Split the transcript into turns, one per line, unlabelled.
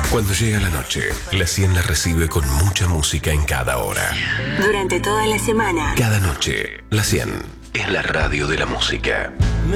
Cuando llega la noche, la 100 la recibe con mucha música en cada hora.
Durante toda la semana.
Cada noche, la 100 es la radio de la música.